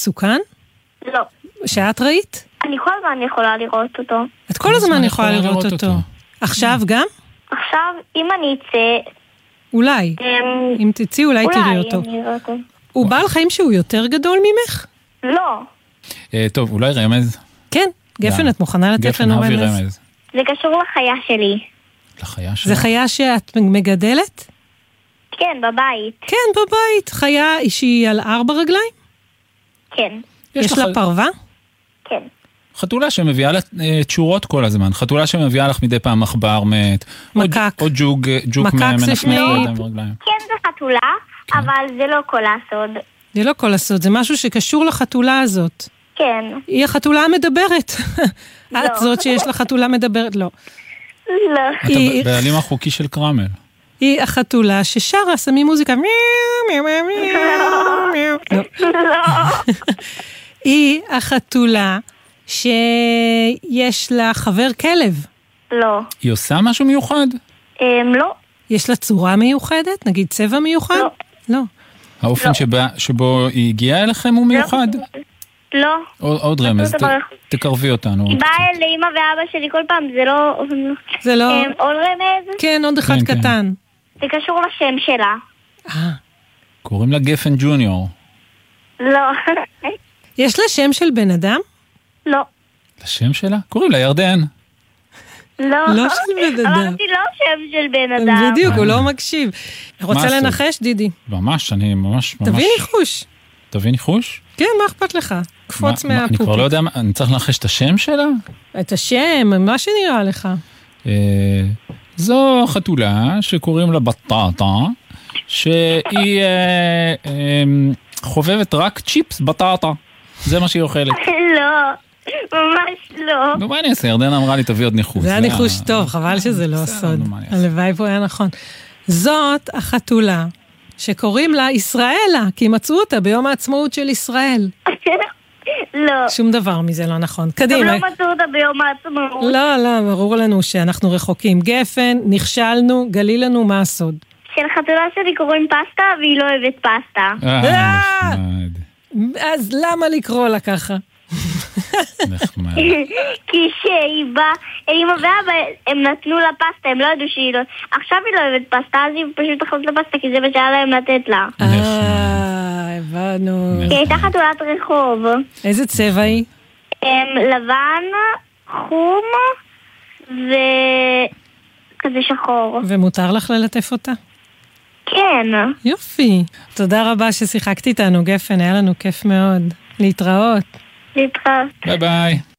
מסוכן? לא. שאת ראית? אני כל הזמן יכולה לראות אותו. את כל הזמן יכולה לראות אותו. עכשיו גם? עכשיו, אם אני אצא... אולי. אם תצאי, אולי תראי אותו. אולי, אני אראה אותו. הוא בעל חיים שהוא יותר גדול ממך? לא. טוב, אולי רמז? כן, גפן, את מוכנה לתת לנו גפן, רמז? רמז. זה קשור לחיה שלי. לחיה שלה? זה חיה שאת מגדלת? כן, בבית. כן, בבית. חיה שהיא על 4 רגליים? כן. יש לה פרווה? כן. חתולה שמביאה לה תשורות כל הזמן. חתולה שמביאה לך מדי פעם מחבר מת. מקק. או ג'וק מנפנף בידיים ורגליים. כן, זה חתולה, אבל זה לא כל הסוד. זה לא כל הסוד, זה משהו שקשור לחתולה הזאת. כן. היא החתולה המדברת. את זאת שיש לה חתולה מדברת, לא. לא. אתה בעלים החוקי של קרמל. היא החתולה ששרה, שמים מוזיקה. היא החתולה שיש לה חבר כלב. לא. היא עושה משהו מיוחד? לא. יש לה צורה מיוחדת? נגיד צבע מיוחד? לא. לא. האופן שבו היא הגיעה אליכם הוא מיוחד? לא. עוד רמז, תקרבי אותנו. היא באה לאמא ואבא שלי כל פעם, זה לא... זה לא... עוד רמז? כן, עוד אחד קטן. זה קשור לשם שלה. קוראים לה גפן ג'וניור. לא. יש לה שם של בן אדם? לא. לשם שלה? קוראים לה ירדן. לא. לא של בן אדם. אמרתי לא שם של בן אדם. בדיוק, הוא לא מקשיב. רוצה לנחש, דידי? ממש, אני ממש... תביא ניחוש. תביא ניחוש? כן, מה אכפת לך? קפוץ מהפופי. אני כבר לא יודע, אני צריך לנחש את השם שלה? את השם, מה שנראה לך. זו חתולה שקוראים לה בטטה, שהיא חובבת רק צ'יפס בטטה. זה מה שהיא אוכלת. לא, ממש לא. נו, מה אני אעשה? ירדן אמרה לי, תביא עוד ניחוש. זה היה ניחוש טוב, חבל שזה לא סוד. הלוואי פה היה נכון. זאת החתולה שקוראים לה ישראלה, כי מצאו אותה ביום העצמאות של ישראל. לא. שום דבר מזה לא נכון. קדימה. גם לא מצאו אותה ביום העצמאות. לא, ברור לנו שאנחנו רחוקים. גפן, נכשלנו, גלי לנו מה הסוד. של חתולה שלי קוראים פסטה, והיא לא אוהבת פסטה. נחמד. אז למה לקרוא לה ככה? נחמד. כי שהיא באה, אמא ואבא, הם נתנו לה פסטה, הם לא ידעו שהיא לא... עכשיו היא לא אוהבת פסטה, אז היא פשוט אכלת לה פסטה, כי זה מה שהיה להם לתת לה. הבנו. היא הייתה חתולת רחוב. איזה צבע היא? לבן, חום, וכזה שחור. ומותר לך ללטף אותה? כן. יופי. תודה רבה ששיחקת איתנו, גפן, היה לנו כיף מאוד. להתראות. להתראות. ביי ביי.